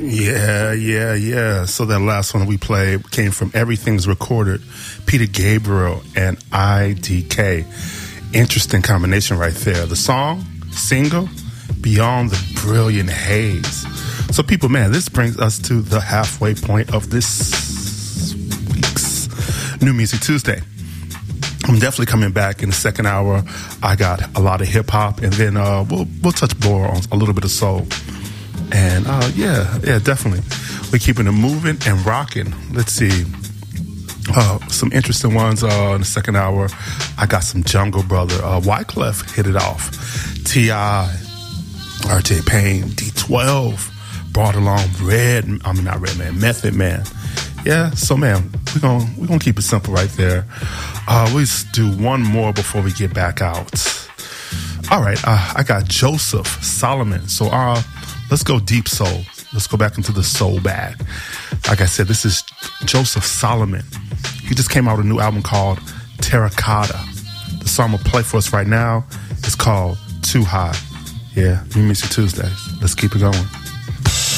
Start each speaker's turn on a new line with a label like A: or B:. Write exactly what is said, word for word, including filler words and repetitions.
A: Yeah, yeah, yeah. So that last one we played came from Everything's Recorded, Peter Gabriel and I D K. Interesting combination right there. The song, single, Beyond the Brilliant Haze. So people, man, this brings us to the halfway point of this week's New Music Tuesday. I'm definitely coming back in the second hour. I got a lot of hip hop, and then uh, we'll we'll touch more on a little bit of soul. And uh, yeah, yeah, definitely. We're keeping it moving and rocking. Let's see. Uh, some interesting ones uh, in the second hour. I got some Jungle Brother. Uh, Wyclef hit it off. T I, R J Payne, D twelve brought along Red. I mean, not Red Man, Method Man. Yeah, so man, we're gonna we're gonna keep it simple right there. Uh, we'll just do one more before we get back out. All right, uh, I got Joseph Solomon. So uh, let's go deep soul. Let's go back into the soul bag. Like I said, this is Joseph Solomon. He just came out with a new album called Terracotta. The song I'm gonna play for us right now is called Too High. Yeah, New Music Tuesdays. Let's keep it going.